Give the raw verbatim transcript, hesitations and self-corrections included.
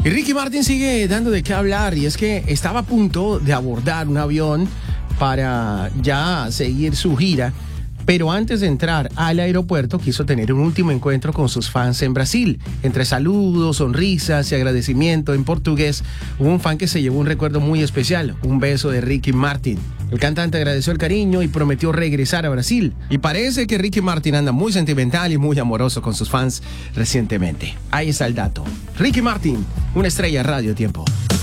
Y Ricky Martin sigue dando de qué hablar, y es que estaba a punto de abordar un avión para ya seguir su gira, pero antes de entrar al aeropuerto quiso tener un último encuentro con sus fans en Brasil. Entre saludos, sonrisas y agradecimiento en portugués, hubo un fan que se llevó un recuerdo muy especial, un beso de Ricky Martin. El cantante agradeció el cariño y prometió regresar a Brasil. Y parece que Ricky Martin anda muy sentimental y muy amoroso con sus fans recientemente. Ahí está el dato. Ricky Martin, una estrella Radio Tiempo.